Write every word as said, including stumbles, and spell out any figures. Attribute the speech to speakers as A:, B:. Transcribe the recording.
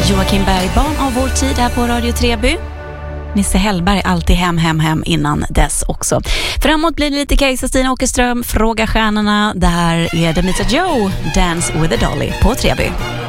A: Joakim Berg, barn av vår tid här på Radio Treby. Nisse Hellberg, alltid hem, hem, hem innan dess också. Framåt blir det lite Kajsa, Stina Åkerström, Fråga stjärnorna. Det här är Demita Joe, Dance with a Dolly på Treby.